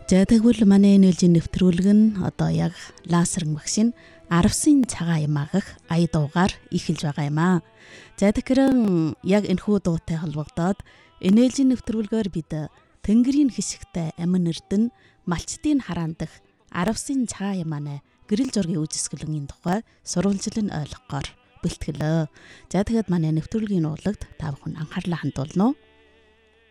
За тэгвэл манай ээлжийн нэвтрүүлэг нь одоо яг лазерын машин 10-ын цагаан ямаагах ая дуугаар эхэлж байгаа юм аа. За тэгэхээр яг энэхүү дуутай холбогдоод ээлжийн нэвтрүүлгээр бид Тэнгэрийн хэсэгтэй амин эрдэнэ малчдын хараан дах 10-ын цагаан ямааны гэрэл зургийн үзэсгэлэнгийн тухай сурвалжлан ойлгохоор бэлтгэлөө. За тэгэхэд манай нэвтрүүлгийн уулагт та бүхэн анхаарлаа хандуулна уу?